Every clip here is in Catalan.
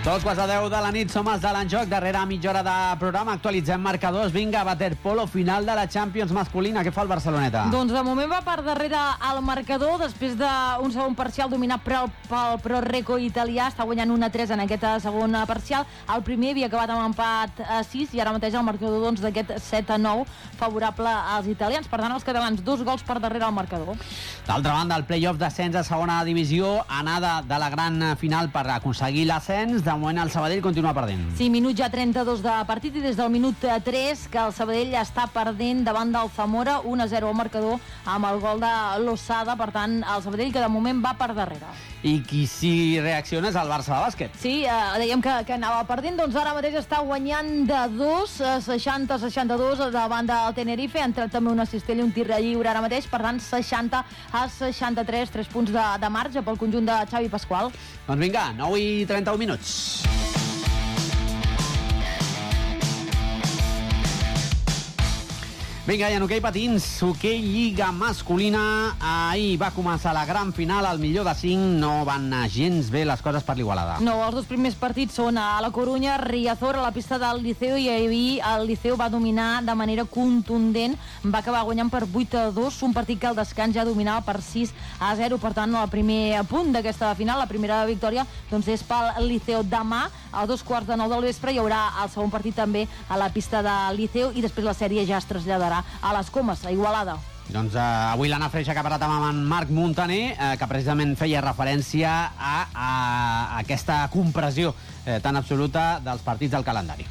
2:10 de la nit, som els de l'Enjoc, darrere mitja hora de programa, actualitzem marcadors, vinga, waterpolo, final de la Champions masculina, què fa el Barceloneta? Doncs de moment va per darrere el marcador, després d'un segon parcial dominat pel Pro Reco italià, està guanyant 1-3 en aquest segon parcial, el primer havia acabat amb empat a 6 i ara mateix el marcador doncs, d'aquest 7-9 favorable als italians, per tant els catalans 2 gols per darrere el marcador. D'altra banda, el play-off d'ascens a segona divisió, anada de la gran final per aconseguir l'ascens, de moment el Sabadell continua perdent. Sí, minut ja 32 de partit i des del minut 3 que el Sabadell està perdent davant del Zamora, 1-0 al marcador amb el gol de Losada, per tant el Sabadell que de moment va per darrere. I qui sí reacciona és el Barça de bàsquet. Sí, dèiem que anava perdent, doncs ara mateix està guanyant de 2, 60-62 davant del Tenerife, ha entrat també una cistella i un tir lliure ara mateix, per tant 60-63, 3 punts de marge pel conjunt de Xavi Pasqual. Doncs vinga, 9:31 minuts. Vinga, i en hoquei patins, hoquei Lliga masculina, ahir va començar la gran final, al millor de 5, no van anar gens bé les coses per l'Igualada. No, els dos primers partits són a la Corunya, Riazor, a la pista del Liceo, i ahir el Liceo va dominar de manera contundent, va acabar guanyant per 8-2, un partit que al descans ja dominava per 6-0, per tant el primer punt d'aquesta final, la primera victòria, doncs és pel Liceo. Demà, a 2:15 del vespre, hi haurà el segon partit també a la pista del Liceo i després la sèrie ja es traslladarà a les Comes, a Igualada. Doncs avui l'Anna Freixa que ha parlat amb en Marc Muntaner, que precisament feia referència a aquesta compressió tan absoluta dels partits del calendari.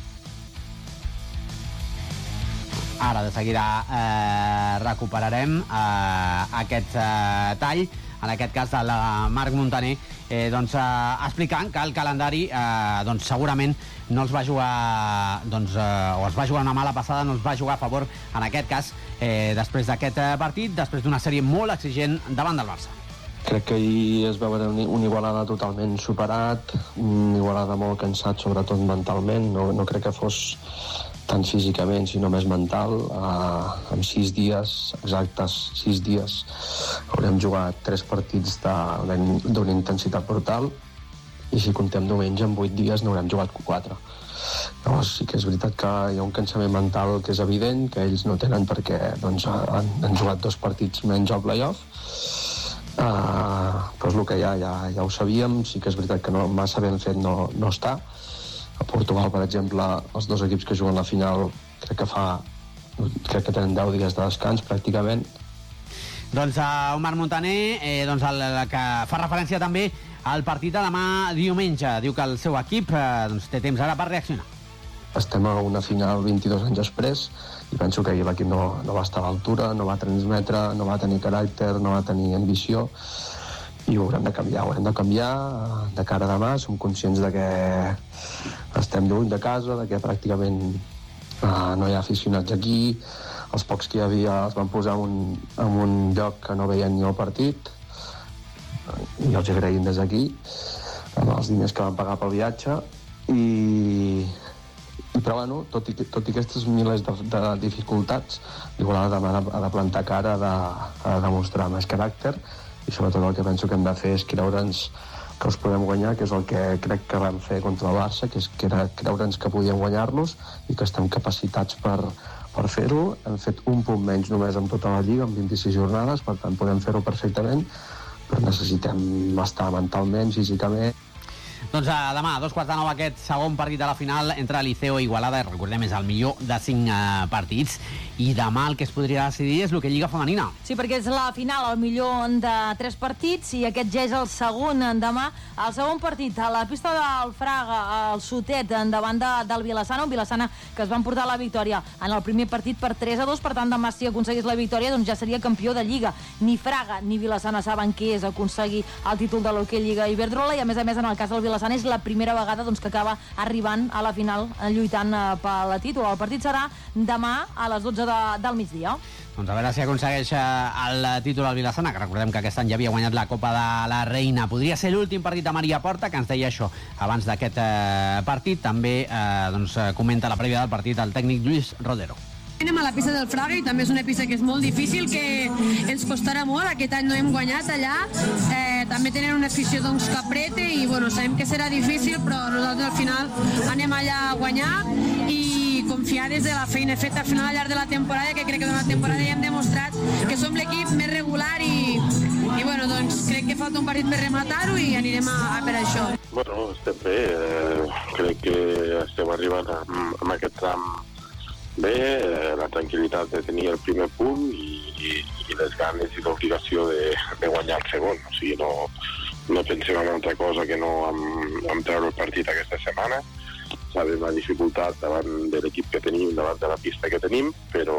Ara de seguida recuperarem aquest tall, en aquest cas del Marc Muntaner, explicant que el calendari segurament no els va jugar o es va jugar una mala passada, no els va jugar a favor en aquest cas després d'aquest partit, després d'una sèrie molt exigent davant del Barça. Crec que ahir es va veure un Igualada totalment superat, un Igualada molt cansat, sobretot mentalment, no crec que fos tant físicament, sinó més mental. En 6 dies, exactes 6 dies, haurem jugat 3 partits d'una intensitat brutal, i si contem diumenge, en 8 dies n'haurem jugat 4. Llavors sí que és veritat que hi ha un cansament mental que és evident, que ells no tenen perquè han jugat 2 partits menys al play-off, però és el que ja ho sabíem. Sí que és veritat que massa ben fet no està. A Portugal, per exemple, els 2 equips que juguen la final crec que tenen 10 dies de descans pràcticament. Doncs un Marc Muntaner el que fa referència també al partit de demà diumenge. Diu que el seu equip té temps ara per reaccionar. Estem a una final 22 anys després i penso que ahir l'equip no va estar a l'altura, no va transmetre, no va tenir caràcter, no va tenir ambició, i ho haurem de canviar de cara a demà. Som conscients de que estem lluny de casa, de que pràcticament no hi ha aficionats aquí, els pocs que hi havia els van posar en un lloc que no veien ni el partit, i els agraïm des d'aquí els diners que van pagar pel viatge, però bueno, tot i aquestes milers de dificultats, l'Igualada demà ha de plantar cara, ha de demostrar més caràcter, i sobretot el que penso que hem de fer és creure'ns que els podem guanyar, que és el que crec que vam fer contra el Barça, que era creure'ns que podíem guanyar-los i que estem capacitats per fer-ho. Hem fet un punt menys només en tota la Lliga, en 26 jornades, per tant podem fer-ho perfectament, però necessitem estar mentalment, físicament. Doncs demà, a 2:15 aquest segon partit de la final entre Liceo i Igualada, recordem, és el millor de 5 partits, i demà el que es podria decidir és el que Lliga Femenina. Sí, perquè és la final, el millor de 3 partits, i aquest ja és el segon demà. El segon partit a la pista del Fraga, el Sotet, davant del Vilassana, un Vilassana que es va emportar la victòria en el primer partit per 3-2, per tant demà si aconseguís la victòria doncs ja seria campió de Lliga. Ni Fraga ni Vilassana saben què és aconseguir el títol de l'Hockey Lliga Iberdrola, i a més en el cas del Vilassana és la primera vegada que acaba arribant a la final lluitant pel títol. El partit serà demà a les 12 del migdia. Doncs a veure si aconsegueix el títol al Vilassana, que recordem que aquest any ja havia guanyat la Copa de la Reina. Podria ser l'últim partit de Maria Porta, que ens deia això abans d'aquest partit. També comenta la prèvia del partit el tècnic Lluís Rodero. Anem a la pista del Fraga i també és una pista que és molt difícil, que ens costarà molt. Aquest any no hem guanyat allà. També tenen una afició doncs, que apreta i bueno, sabem que serà difícil, però nosaltres al final anem allà a guanyar i confiar des de la feina feta al final al llarg de la temporada, que crec que durant la temporada ja hem demostrat que som l'equip més regular i bueno, doncs crec que falta un partit per rematar-ho i anirem a per això. Bueno, estem bé, crec que estem arribant amb aquest tram bé, la tranquil·litat de tenir el primer punt i les ganes i l'obligació de guanyar el segon. O sigui, no pensem en altra cosa que no en treure el partit aquesta setmana. Sabem la dificultat davant de l'equip que tenim, davant de la pista que tenim, però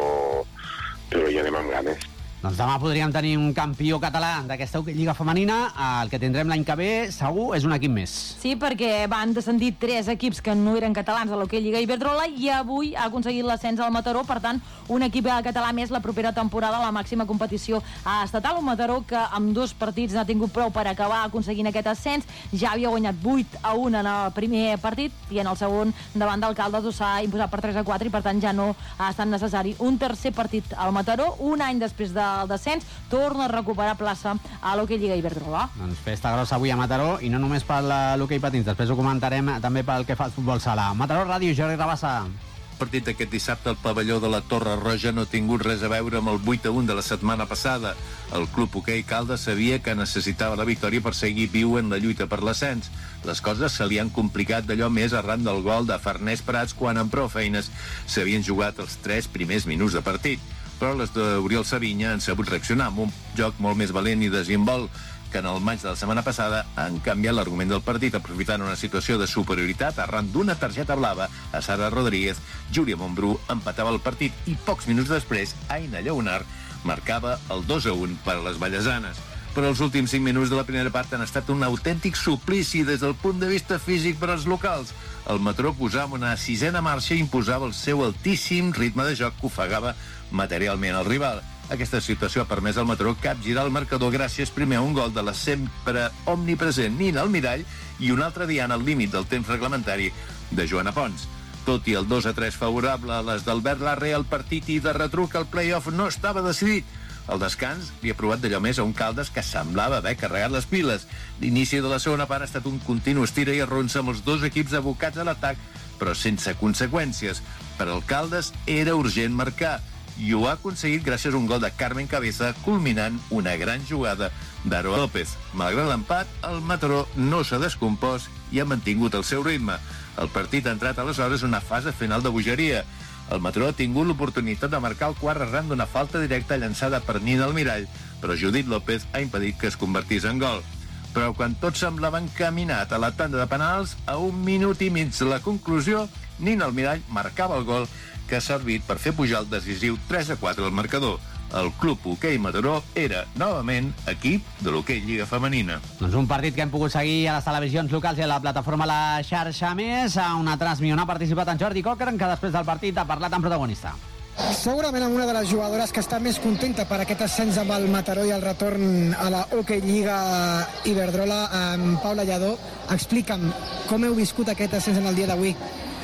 hi anem amb ganes. Doncs demà podríem tenir un campió català d'aquesta Lliga femenina. El que tindrem l'any que ve, segur, és un equip més. Sí, perquè van descendir 3 equips que no eren catalans a l'Hockey Lliga Iberdrola i avui ha aconseguit l'ascens al Mataró. Per tant, un equip català més la propera temporada a la màxima competició estatal. Un Mataró que amb 2 partits n'ha tingut prou per acabar aconseguint aquest ascens. Ja havia guanyat 8-1 en el primer partit i en el segon davant d'Alcaldes s'ha imposat per 3-4 i per tant ja no ha estat necessari un tercer partit al Mataró. Un any després del descens, torna a recuperar plaça a l'Hockey Lliga Iberdrola. Doncs festa grossa avui a Mataró i no només per l'hoquei patins, després ho comentarem també pel que fa al futbol sala. Mataró Ràdio, Jordi Rabassa. El partit d'aquest dissabte al pavelló de la Torre Roja no ha tingut res a veure amb el 8-1 de la setmana passada. El club hoquei Caldes sabia que necessitava la victòria per seguir viu en la lluita per l'ascens. Les coses se li han complicat d'allò més arran del gol de Farners Prats quan amb prou feines s'havien jugat els 3 primers minuts de partit. Però les d'Oriol Savinya han sabut reaccionar amb un joc molt més valent i desinvolt que en el maig de la setmana passada han canviat l'argument del partit aprofitant una situació de superioritat arran d'una targeta blava a Sara Rodríguez. Júlia Montbrú empatava el partit i pocs minuts després Aina Lleonard marcava el 2-1 per a les vallesanes. Però els últims 5 minuts de la primera part han estat un autèntic suplici des del punt de vista físic per als locals. El Mataró posava una 6a marxa i imposava el seu altíssim ritme de joc que ofegava materialment el rival. Aquesta situació ha permès al Mataró capgirar el marcador gràcies primer a un gol de la sempre omnipresent Nina Almirall i un altre dia al límit del temps reglamentari de Joana Pons. Tot i el 2-3 favorable a les d'Albert Larre, el partit i de retruc al play-off no estava decidit. Al descans li ha provat d'allò més a un Caldes que semblava haver carregat les piles. L'inici de la segona part ha estat un continu estira i arronsa amb els 2 equips abocats a l'atac, però sense conseqüències. Per al Caldes era urgent marcar i ho ha aconseguit gràcies a un gol de Carmen Cabeza, culminant una gran jugada d'Aroa López. Malgrat l'empat, el Mataró no s'ha descompost i ha mantingut el seu ritme. El partit ha entrat aleshores en una fase final de bogeria. El Mataró ha tingut l'oportunitat de marcar el quart arran d'una falta directa llançada per Nina Almirall, però Judit López ha impedit que es convertís en gol. Però quan tot semblava encaminat a la tanda de penals, a 1 minut i mig de la conclusió, Nina Almirall marcava el gol que ha servit per fer pujar el decisiu 3-4 al marcador. El club hoquei Mataró era, novament, equip de l'hoquei Lliga Femenina. Doncs un partit que hem pogut seguir a les televisions locals i a la plataforma La Xarxa Més. A una transmissió ha participat en Jordi Cochran, que després del partit ha parlat amb protagonista. Segurament amb una de les jugadores que està més contenta per aquest ascens amb el Mataró i el retorn a la Hockey Lliga Iberdrola, amb Paula Lladó. Explica'm com heu viscut aquest ascens en el dia d'avui.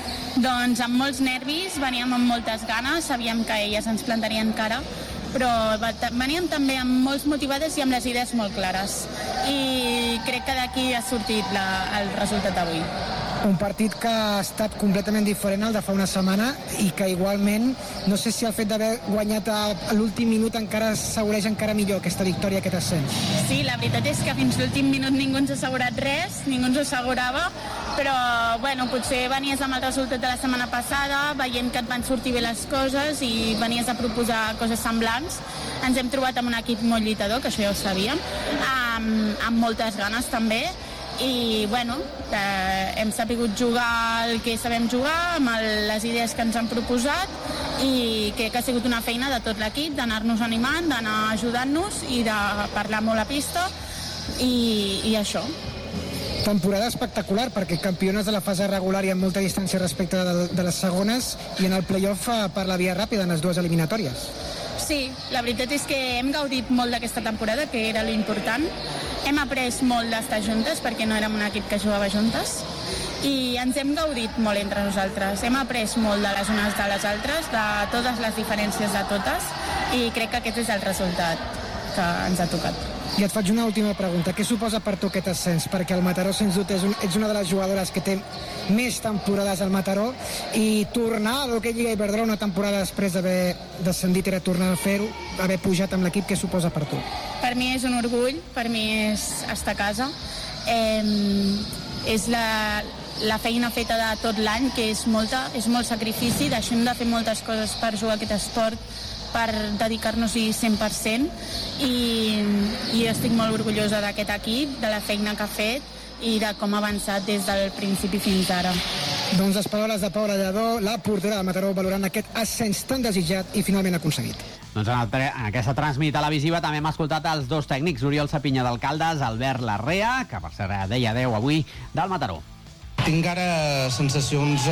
Doncs amb molts nervis, veníem amb moltes ganes, sabíem que elles ens plantarien cara, però veníem també amb molts motivades i amb les idees molt clares. I crec que d'aquí ha sortit el resultat d'avui. Un partit que ha estat completament diferent al de fa una setmana i que igualment, no sé si el fet d'haver guanyat a l'últim minut encara assegureix encara millor aquesta victòria, aquest ascens. Sí, la veritat és que fins l'últim minut ningú ens ha assegurat res, ningú ens ho assegurava, però bueno, potser venies amb el resultat de la setmana passada, veient que et van sortir bé les coses i venies a proposar coses semblants. Ens hem trobat amb un equip molt lluitador, que això ja ho sabíem, amb moltes ganes també, i bueno, hem sabut jugar el que sabem jugar amb les idees que ens han proposat i crec que ha sigut una feina de tot l'equip, d'anar-nos animant, d'anar ajudant-nos i de parlar molt a pista i això. Temporada espectacular perquè campiones de la fase regular i amb molta distància respecte de les segones i en el play-off per la via ràpida en les 2 eliminatòries. Sí, la veritat és que hem gaudit molt d'aquesta temporada, que era l'important. Hem après molt d'estar juntes perquè no érem un equip que jugava juntes i ens hem gaudit molt entre nosaltres. Hem après molt de les unes de les altres, de totes les diferències de totes, i crec que aquest és el resultat que ens ha tocat. I et faig una última pregunta. Què suposa per tu aquest ascens? Perquè el Mataró, sens dubte, ets una de les jugadores que té més temporades al Mataró, i tornar a l'Hockey Lliga Iberdrola una temporada després d'haver descendit i tornar a fer-ho, haver pujat amb l'equip, què suposa per tu? Per mi és un orgull, per mi és estar a casa. És la feina feta de tot l'any, que és molta, és molt sacrifici, deixem de fer moltes coses per jugar aquest esport, per dedicar-nos-hi 100%, i estic molt orgullosa d'aquest equip, de la feina que ha fet i de com ha avançat des del principi fins ara. Doncs les paraules de Paula Lladó, la portera de Mataró, valorant aquest ascens tan desitjat i finalment aconseguit. Doncs en aquesta transmit televisiva també hem escoltat els dos tècnics, Oriol Sapinya d'Alcaldes, Albert Larrea, que per cert deia adeu avui, del Mataró. Tinc ara sensacions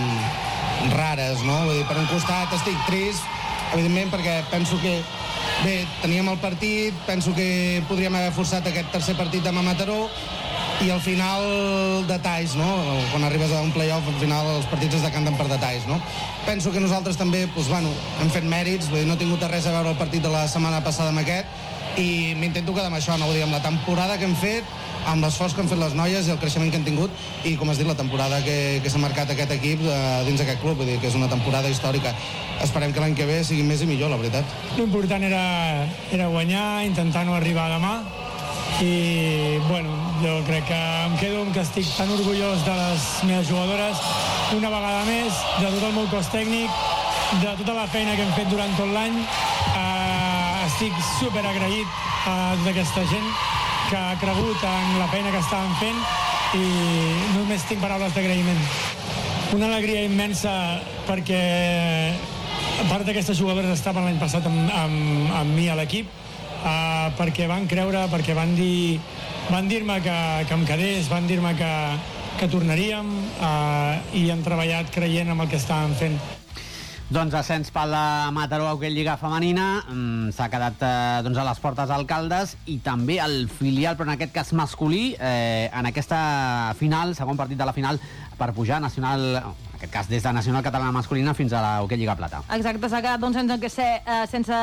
rares, no? Vull dir, per un costat estic trist, evidentment, perquè penso que bé, teníem el partit, penso que podríem haver forçat aquest tercer partit demà a Mataró, i al final detalls, no? Quan arribes a un play-off, al final els partits es decanten per detalls, no? Penso que nosaltres també, doncs, bueno, hem fet mèrits, vull dir, no he tingut res a veure el partit de la setmana passada amb aquest, i m'intento quedar amb això, no? Vull dir, amb la temporada que hem fet, amb l'esforç que han fet les noies i el creixement que han tingut, i, com has dit, la temporada que s'ha marcat aquest equip dins d'aquest club, vull dir que és una temporada històrica. Esperem que l'any que ve sigui més i millor, la veritat. L'important era guanyar, intentar no arribar demà, i bueno, jo crec que em quedo amb que estic tan orgullós de les meves jugadores una vegada més, de tot el meu cos tècnic, de tota la feina que hem fet durant tot l'any. Estic super agraït a tota aquesta gent que ha cregut en la feina que estàvem fent, i només tinc paraules d'agraïment. Una alegria immensa, perquè a part d'aquestes jugadores estaven l'any passat amb mi a l'equip, perquè van creure, perquè van dir-me que em quedés, van dir-me que tornaríem, i han treballat creient en el que estàvem fent. Doncs ascens pel Mataró Hockey Lliga Femenina, s'ha quedat doncs, a les portes Alcaldes, i també el filial, però en aquest cas masculí, en aquesta final, segon partit de la final, per pujar a nacional, en aquest cas des de nacional catalana masculina fins a la Hockey Lliga Plata. Exacte, s'ha quedat doncs, sense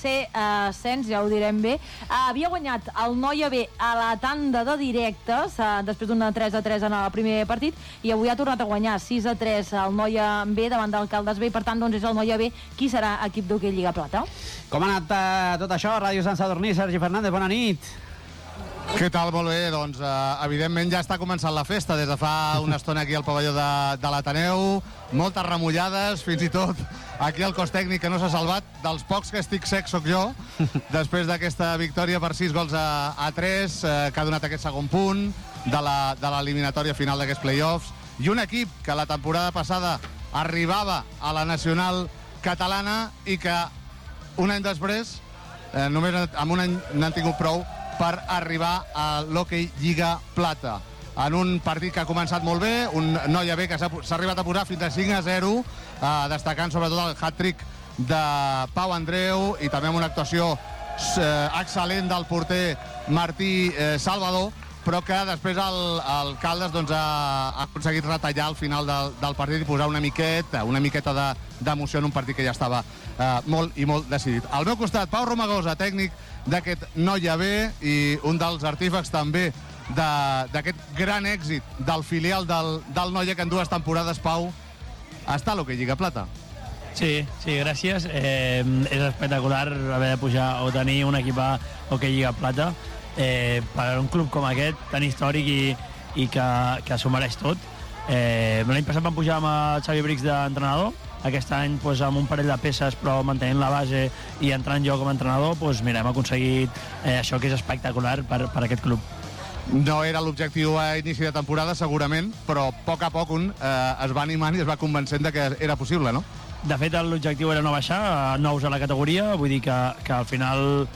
ascens, ja ho direm bé. Havia guanyat el Noia B a la tanda de directes, després d'una 3-3 en el primer partit, i avui ha tornat a guanyar 6-3 el Noia B davant d'Alcaldes B, i per tant doncs, és el Noia B qui serà equip d'Hockey Lliga Plata. Com ha anat tot això? Ràdio Sant Sadurní, Sergi Fernández, bona nit. Què tal? Molt bé, doncs evidentment ja està començant la festa des de fa una estona aquí al pavelló de l'Ateneu, moltes remullades, fins i tot aquí el cos tècnic que no s'ha salvat, dels pocs que estic sec soc jo, després d'aquesta victòria per 6 gols a 3 que ha donat aquest segon punt de l'eliminatòria final d'aquests play-offs, i un equip que la temporada passada arribava a la nacional catalana i que un any després, només amb un any n'han tingut prou per arribar a l'Hockey Lliga Plata. En un partit que ha començat molt bé, un Noia B que s'ha arribat a posar fins a 5-0, destacant sobretot el hat-trick de Pau Andreu, i també amb una actuació excel·lent del porter Martí Salvador, però que després el Caldes doncs, ha aconseguit retallar al final del partit i posar una miqueta d'emoció en un partit que ja estava molt i molt decidit. Al meu costat, Pau Romagosa, tècnic d'aquest Noia B i un dels artífecs també d'aquest gran èxit del filial del Noia, que en 2 temporades, Pau, està a l'Hockey Lliga Plata. Sí, gràcies. És espectacular haver de pujar o tenir un equip a Hockey Lliga Plata. Per un club com aquest, tan històric i que s'ho mereix tot. L'any passat vam pujar amb el Xavi Brix d'entrenador, aquest any doncs, amb un parell de peces però mantenint la base i entrant jo com a entrenador, doncs, mira, hem aconseguit això que és espectacular per aquest club. No era l'objectiu a inici de temporada, segurament, però a poc es va animant i es va convencent de que era possible, no? De fet, l'objectiu era no baixar, nous a la categoria, vull dir que al final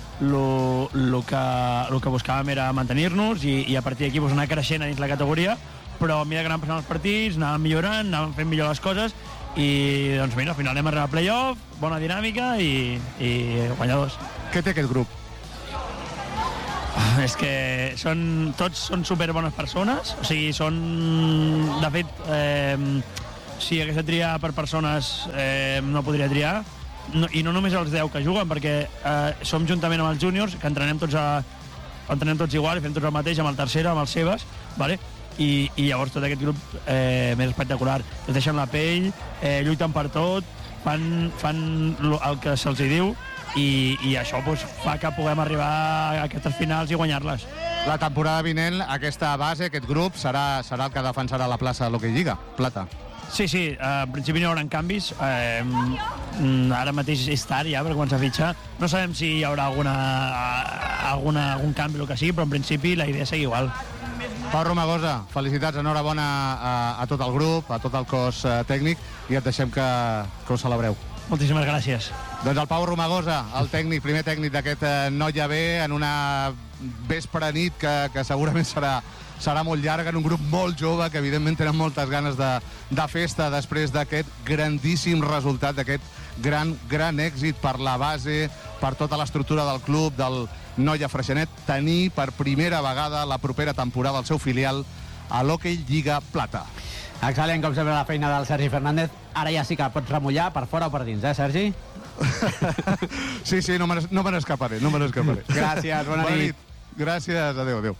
el que buscàvem era mantenir-nos i a partir d'aquí anar creixent a dins la categoria, però a mesura que anàvem passant els partits, anàvem millorant, anàvem fent millor les coses, i doncs mira, al final hem arribat a playoff, bona dinàmica i guanyadors. Què té aquest grup? És que tots són superbones persones, o sigui, de fet, si hagués de triar per persones, no podria triar, i no només els 10 que juguen, perquè som juntament amb els júniors, que entrenem tots igual, i fem tots el mateix amb el tercera, amb els Sebas, vale? I llavors tot aquest grup més espectacular. Es deixen la pell, lluiten per tot, fan el que se'ls diu, i això fa que puguem arribar a aquestes finals i guanyar-les. La temporada vinent, aquesta base, aquest grup, serà el que defensarà la plaça de l'Hockey Lliga, Plata. Sí, en principi no hi haurà canvis. Ara mateix és tard ja per començar a fitxar. No sabem si hi haurà algun canvi o el que sigui, però en principi la idea segueix igual. Pau Romagosa, felicitats, enhorabona a tot el grup, a tot el cos tècnic, i et deixem que ho celebreu. Moltíssimes gràcies. Doncs el Pau Romagosa, el primer tècnic d'aquest Noia B, en una vespre nit que segurament serà molt llarga, en un grup molt jove, que evidentment tenen moltes ganes de festa després d'aquest grandíssim resultat, d'aquest gran èxit per la base, per tota l'estructura del club, del Noia Freixenet, tenir per primera vegada la propera temporada el seu filial a l'Hockey Lliga Plata. Excel·lent, com sempre, la feina del Sergi Fernández. Ara ja sí que pots remullar per fora o per dins, Sergi? Sí, no me n'escaparé. Gràcies, bona nit. Gràcies, adéu.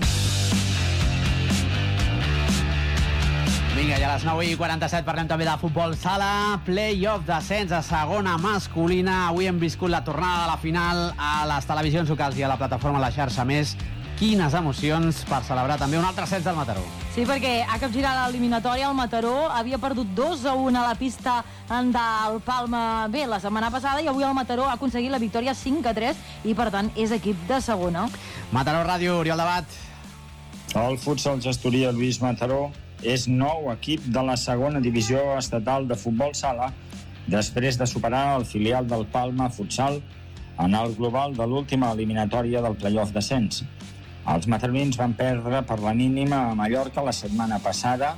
Vinga, i a les 9:47 parlem també de futbol sala, play-off d'ascens a segona masculina. Avui hem viscut la tornada de la final a les televisions locals i a la plataforma La Xarxa Més. Quines emocions per celebrar també un altre ascens del Mataró. Sí, perquè ha capgirat l'eliminatòria. El Mataró havia perdut 2-1 a la pista del Palma B la setmana passada, i avui el Mataró ha aconseguit la victòria 5-3 i, per tant, és equip de segona. Mataró Ràdio, Oriol Debat. El futsal Gestoria Lluís Mataró és nou equip de la segona divisió estatal de futbol sala després de superar el filial del Palma Futsal en el global de l'última eliminatòria del play-off d'ascens. Els matarolins van perdre per la mínima a Mallorca la setmana passada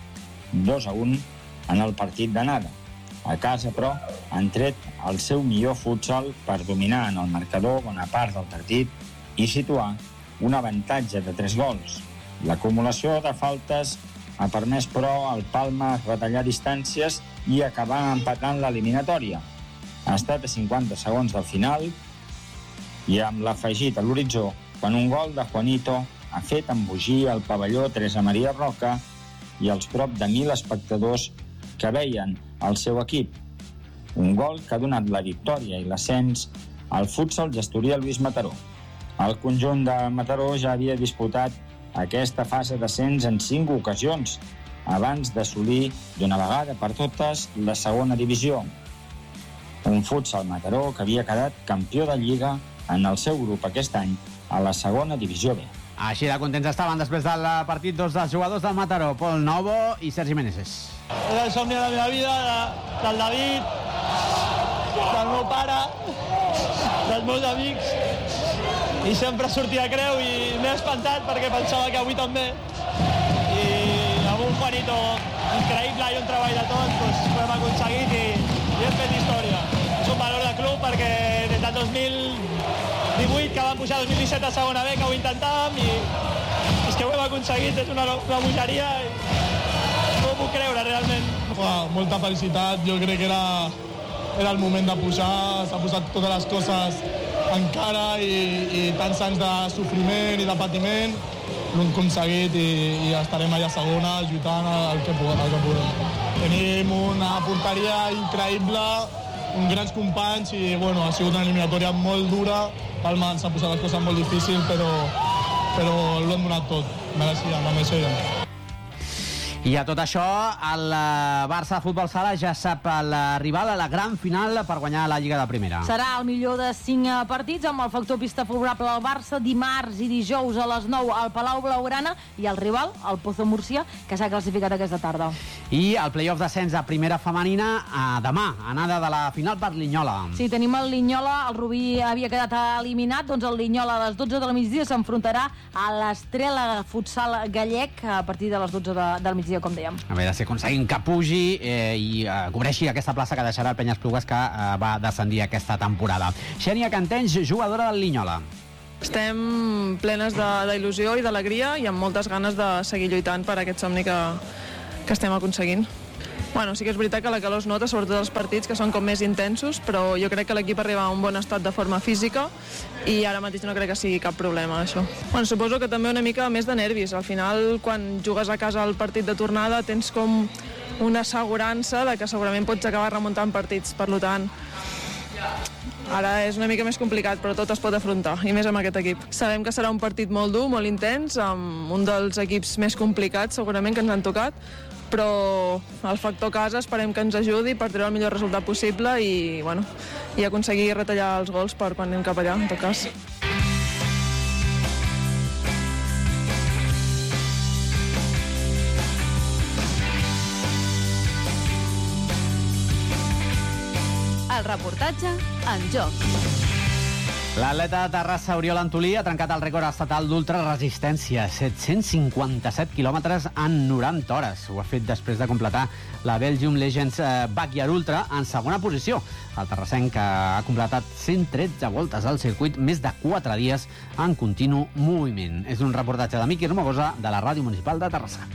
2-1 en el partit d'anada. A casa, però, han tret el seu millor futsal per dominar en el marcador bona part del partit i situar un avantatge de 3 gols. L'acumulació de faltes ha permès, però, al Palma retallar distàncies i acabar empatant l'eliminatòria. Ha estat a 50 segons del final i amb l'afegit a l'horitzó quan un gol de Juanito ha fet embogir el pavelló Teresa Maria Roca i els prop de 1.000 espectadors que veien el seu equip. Un gol que ha donat la victòria i l'ascens al futsal Gestoria Lluís Mataró. El conjunt de Mataró ja havia disputat aquesta fase d'ascens en 5 ocasions abans d'assolir d'una vegada per totes la segona divisió. Un futsal Mataró que havia quedat campió de Lliga en el seu grup aquest any a la segona divisió B. Així de contents estaven després del partit dos dels jugadors del Mataró, Pol Novo i Sergi Meneses. És el somni de la meva vida, del David, del meu pare, dels meus amics, i sempre sortia a creu i m'he espantat perquè pensava que avui també. I amb un Juanito increïble i un treball de tots, doncs ho hem aconseguit i hem fet història. És un valor de club perquè des del 2018, que vam pujar 2017 a segona B, que ho intentàvem, i és que ho hem aconseguit, és una bogeria i no ho puc creure realment. Molta felicitat, jo crec que era el moment de pujar, s'ha posat totes les coses en cara i tants anys de sofriment i de patiment, l'hem aconseguit i estarem allà a segona lluitant el que podem. Tenim una porteria increïble, uns grans companys i ha sigut una eliminatòria molt dura. Palma ens ha posat les coses molt difícils, però l'ho hem donat tot. Mereixíem. I a tot això, el Barça de Futbol Sala ja sap el rival a la gran final per guanyar la Lliga de Primera. Serà el millor de 5 partits amb el factor pista favorable al Barça dimarts i dijous a les 9 al Palau Blaugrana i el rival, el Pozo Múrcia, que s'ha classificat aquesta tarda. I el play-off d'ascens a Primera Femenina demà, anada de la final per Linyola. Sí, tenim el Linyola, el Rubí havia quedat eliminat, doncs el Linyola a les 12 del migdia s'enfrontarà a l'Estrela Futsal Gallec a partir de les 12 del migdia, com dèiem. A veure si aconseguim que pugi i cobreixi aquesta plaça que deixarà el Penyes Plugues, que va descendir aquesta temporada. Xènia Cantenys, jugadora del Linyola. Estem plenes d'il·lusió i d'alegria i amb moltes ganes de seguir lluitant per aquest somni que estem aconseguint. Bueno, sí que és veritat que la calor es nota, sobretot els partits que són com més intensos, però jo crec que l'equip arriba a un bon estat de forma física i ara mateix no crec que sigui cap problema, això. Bueno, suposo que també una mica més de nervis. Al final, quan jugues a casa el partit de tornada, tens com una assegurança de que segurament pots acabar remuntant partits. Per tant, ara és una mica més complicat, però tot es pot afrontar, i més amb aquest equip. Sabem que serà un partit molt dur, molt intens, amb un dels equips més complicats, segurament, que ens han tocat, però el factor casa esperem que ens ajudi per treure el millor resultat possible i aconseguir retallar els gols per quan anem cap allà, en tot cas. El reportatge en joc. L'atleta de Terrassa, Oriol Antolí, ha trencat el rècord estatal d'ultraresistència, 757 quilòmetres en 90 hores. Ho ha fet després de completar la Belgium Legends Backyard Ultra en segona posició. El terrassenc ha completat 113 voltes al circuit, més de 4 dies en continu moviment. És un reportatge de Miqui Romagosa de la Ràdio Municipal de Terrassa.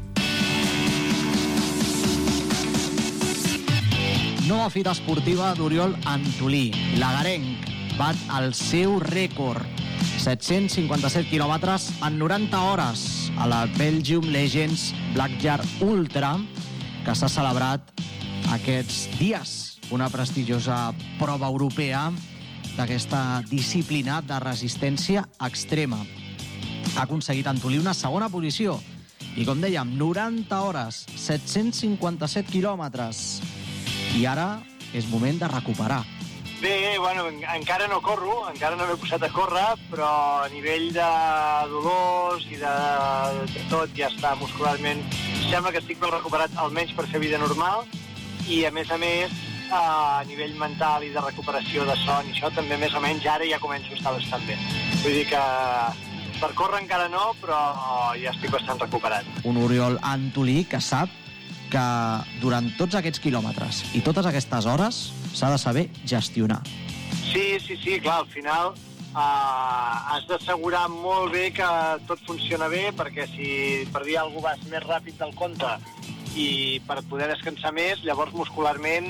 Nova fita esportiva d'Oriol Antolí. L'agarenc bat el seu rècord, 757 quilòmetres en 90 hores a la Belgium Legends Backyard Ultra, que s'ha celebrat aquests dies. Una prestigiosa prova europea d'aquesta disciplina de resistència extrema. Ha aconseguit Antolí una segona posició i, com dèiem, 90 hores, 757 quilòmetres. I ara és moment de recuperar. Bé, bueno, encara no corro, encara no m'he posat a córrer, però a nivell de dolors i de tot ja està muscularment. Sembla que estic ben recuperat, almenys per fer vida normal, i a més, a nivell mental i de recuperació de son i això també més o menys ara ja començo a estar bastant bé. Vull dir que per córrer encara no, però ja estic bastant recuperat. Un Oriol Antolí que sap que durant tots aquests quilòmetres i totes aquestes hores s'ha de saber gestionar. Sí, clar, al final has d'assegurar molt bé que tot funciona bé, perquè si per dir alguna cosa vas més ràpid del compte i per poder descansar més, llavors muscularment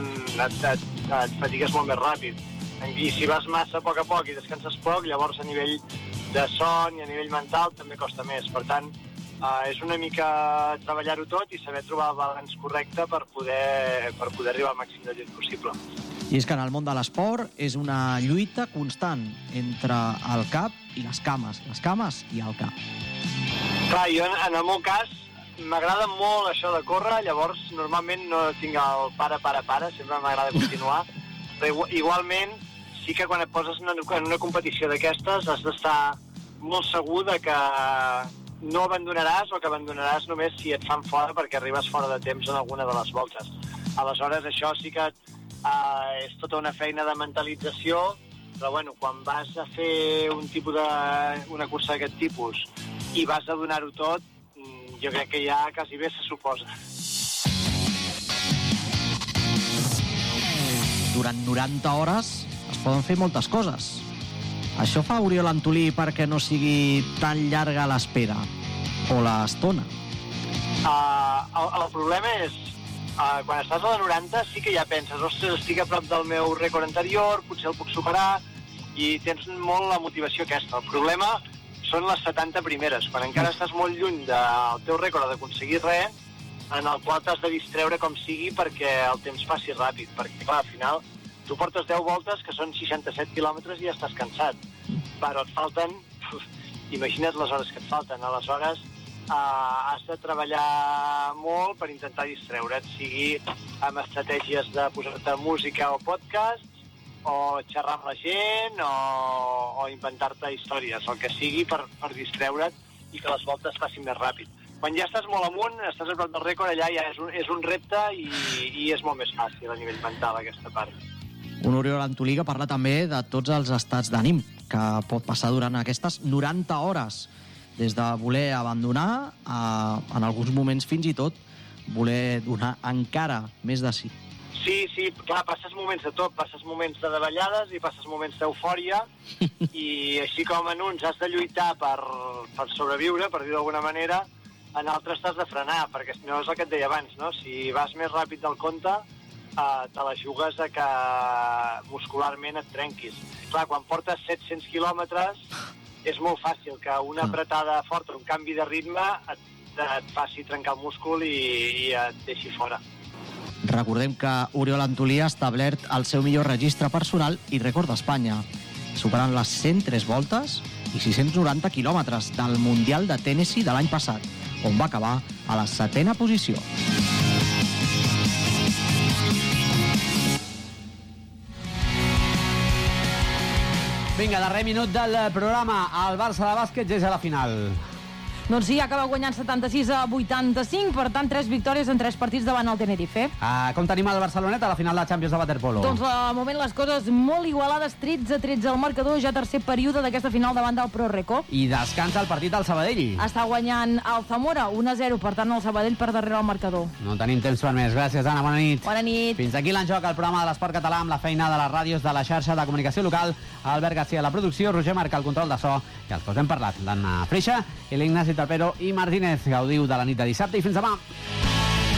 et fatigues molt més ràpid. I si vas massa a poc i descanses poc, llavors a nivell de son i a nivell mental també costa més. Per tant, és una mica treballar-ho tot i saber trobar el balanç correcte per poder arribar al màxim de lluny possible. I és que en el món de l'esport és una lluita constant entre el cap i les cames i el cap. Clar, jo en el meu cas m'agrada molt això de córrer, llavors normalment no tinc el para, sempre m'agrada continuar, però igualment sí que quan et poses en una competició d'aquestes has d'estar molt segur de que no abandonaràs o que abandonaràs només si et fan fora perquè arribes fora de temps en alguna de les voltes. Aleshores, això sí que és tota una feina de mentalització, però bueno, quan vas a fer una cursa d'aquest tipus i vas a donar-ho tot, jo crec que ja quasi bé se suposa. Durant 90 hores es poden fer moltes coses. Això fa Oriol Antolí perquè no sigui tan llarga l'espera o l'estona? El problema és, quan estàs a la 90 sí que ja penses, ostres, estic a prop del meu rècord anterior, potser el puc superar, i tens molt la motivació aquesta. El problema són les 70 primeres, quan encara estàs molt lluny del teu rècord d'aconseguir res, en el qual t'has de distreure com sigui perquè el temps passi ràpid, perquè clar, al final tu portes 10 voltes, que són 67 quilòmetres, i ja estàs cansat. Però et falten... Imagina't les hores que et falten. Aleshores, has de treballar molt per intentar distreure't, sigui amb estratègies de posar-te música o podcast, o xerrar amb la gent, o inventar-te històries, el que sigui per distreure't i que les voltes passin més ràpid. Quan ja estàs molt amunt, estàs a prop del rècord, allà ja és un repte i és molt més fàcil a nivell mental, aquesta part. Un Oriol Antolí que parla també de tots els estats d'ànim que pot passar durant aquestes 90 hores, des de voler abandonar a, en alguns moments fins i tot, voler donar encara més de sí. Sí, clar, passes moments de tot, passes moments de davallades i passes moments d'eufòria i així com en uns has de lluitar per sobreviure, per dir-ho d'alguna manera, en altres t'has de frenar, perquè si no és el que et deia abans, no? Si vas més ràpid del compte, te la jugues a que muscularment et trenquis. Clar, quan portes 700 quilòmetres és molt fàcil que una apretada forta, un canvi de ritme et faci trencar el múscul i et deixi fora. Recordem que Oriol Antolí ha establert el seu millor registre personal i rècord d'Espanya, superant les 103 voltes i 690 quilòmetres del Mundial de Tennessee de l'any passat, on va acabar a la 7ª posició. Vinga, darrer minut del programa. El Barça de bàsquet és a la final. Doncs sí, acaba guanyant 76-85, per tant, 3 victòries en 3 partits davant el Tenerife. Com tenim el Barcelonet a la final de Champions de waterpolo? Doncs al moment les coses molt igualades, 13-13 al marcador, ja tercer període d'aquesta final davant del Pro Reco. I descansa el partit al Sabadell. Està guanyant el Zamora, 1-0, per tant el Sabadell per darrere el marcador. No tenim temps per més. Gràcies, Anna, bona nit. Bona nit. Fins aquí l'Enjoc, el programa de l'esport català amb la feina de les ràdios de la xarxa de comunicació local, Albert García a la producció, Roger Marc al control de so, i els que us hem parlat, l'Anna Freixa i l'Ignasi Tapero i Martínez. Gaudiu de la nit de dissabte i fins demà.